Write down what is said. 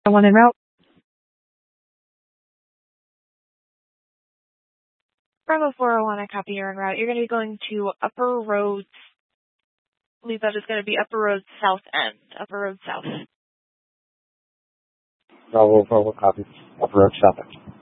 One en route. Bravo 401, I copy your en route. You're going to be going to Upper Road. I believe that is going to be Upper Road South End. Upper Road South. Bravo 401, copy. Upper Road South End.